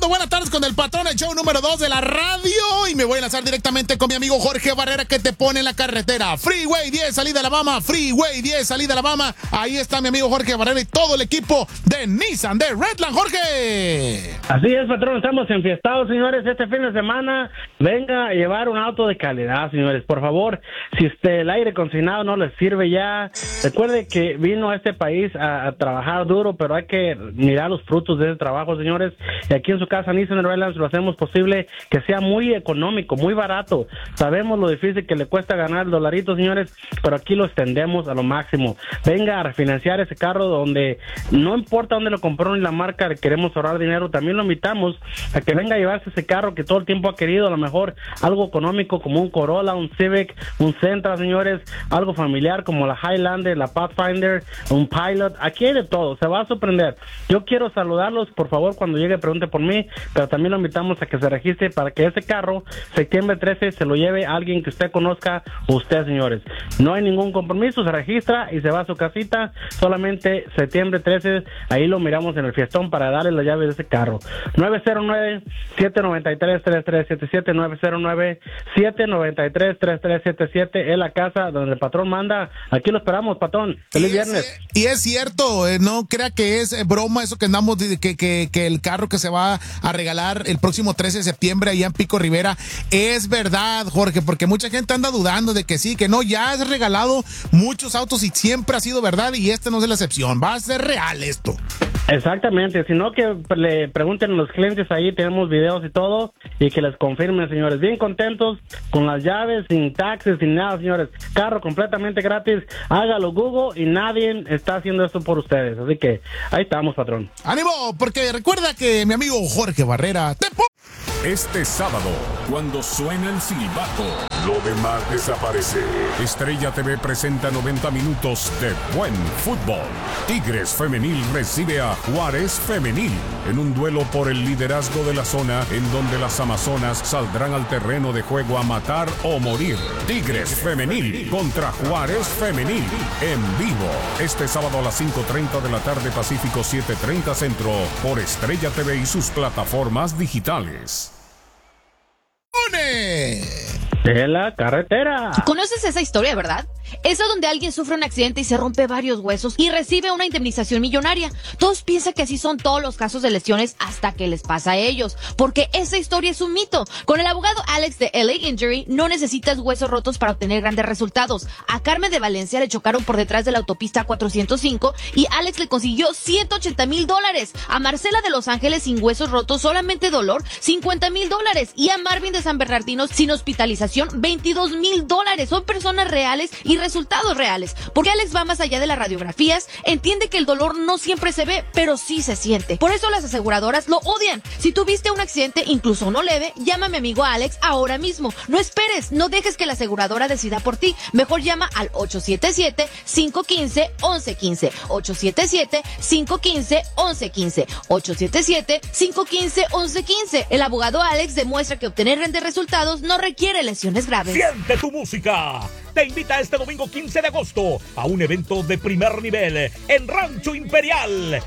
escuchando Buenas Tardes con el Patrón, el show número 2 de la radio. Y me voy a lanzar directamente con mi amigo Jorge Barrera, que te pone en la carretera. Freeway 10, salida a Alabama. Freeway 10, salida a Alabama. Ahí está mi amigo Jorge Barrera y todo el equipo de Nissan de Redland. Jorge. Así es, patrón. Estamos enfiestados, señores. Este fin de semana, venga a llevar un auto de calidad, señores. Por favor, si el aire acondicionado no les sirve ya, recuerde que vino a este país a trabajar duro, pero hay que mirar los frutos de ese trabajo, señores. Y aquí en su casa, Nissan Redlands, lo hacemos posible que sea muy económico, muy barato. Sabemos lo difícil que le cuesta ganar el dolarito, señores, pero aquí lo extendemos a lo máximo. Venga a refinanciar ese carro donde no importa dónde lo compró ni la marca, queremos ahorrar dinero. También lo invitamos a que venga a llevarse ese carro que todo el tiempo ha querido, a lo mejor algo económico como un Corolla, un Civic, un Sentra, señores, algo familiar como la Highlander, la Pathfinder, un Pilot. Aquí hay de todo, se va a sorprender. Yo quiero saludarlos, por favor, cuando llegue pregunte por mí, pero también lo invitamos a que se registre para que ese carro, septiembre 13, se lo lleve a alguien que usted conozca, usted, señores. No hay ningún compromiso, se registra y se va a su casita, solamente septiembre 13, ahí lo miramos en el fiestón para darle la llave de ese carro. 909-793-3377, 909-793-3377, es la casa donde el patrón manda. Aquí lo esperamos, patrón. Feliz viernes. Y es cierto, no crea que es broma eso que andamos, que el carro que se va a regalar el próximo 13 de septiembre allá en Pico Rivera, es verdad, Jorge, porque mucha gente anda dudando de que sí, que no, ya has regalado muchos autos y siempre ha sido verdad, y este no es la excepción, va a ser real esto. Exactamente, sino que le pregunten a los clientes ahí, tenemos videos y todo, y que les confirmen, señores. Bien contentos con las llaves, sin taxes, sin nada, señores. Carro completamente gratis, hágalo Google y nadie está haciendo esto por ustedes. Así que ahí estamos, patrón. ¡Ánimo! Porque recuerda que mi amigo Jorge Barrera te Este sábado, cuando suena el silbato, lo demás desaparece. Estrella TV presenta 90 minutos de buen fútbol. Tigres Femenil recibe a Juárez Femenil en un duelo por el liderazgo de la zona, en donde las amazonas saldrán al terreno de juego a matar o morir. Tigres Femenil contra Juárez Femenil en vivo. Este sábado a las 5:30 de la tarde, Pacífico 7:30 Centro, por Estrella TV y sus plataformas digitales. De la carretera. ¿Conoces esa historia, verdad? Esa donde alguien sufre un accidente y se rompe varios huesos y recibe una indemnización millonaria. Todos piensan que así son todos los casos de lesiones hasta que les pasa a ellos, porque esa historia es un mito. Con el abogado Alex de LA Injury no necesitas huesos rotos para obtener grandes resultados. A Carmen de Valencia le chocaron por detrás de la autopista 405 y Alex le consiguió $180,000. A Marcela de Los Ángeles sin huesos rotos, solamente dolor, $50,000. Y a Marvin de San Bernardino sin hospitalización, $22,000. Son personas reales y resultados reales, porque Alex va más allá de las radiografías, entiende que el dolor no siempre se ve, pero sí se siente. Por eso las aseguradoras lo odian. Si tuviste un accidente, incluso no leve, llama a mi amigo Alex ahora mismo. No esperes, no dejes que la aseguradora decida por ti. Mejor llama al 877-515-1115, 877-515-1115, 877-515-1115. El abogado Alex demuestra que obtener grandes resultados no requiere lesiones graves. Siente tu música. Te invita este domingo 15 de agosto a un evento de primer nivel en Rancho Imperial.